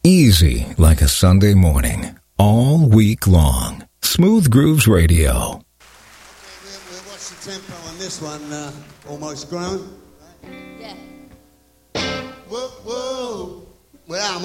Easy like a Sunday morning, all week long. Smooth Grooves Radio. What's the tempo on this one? Almost grown? Yeah. Whoa, whoa. Well,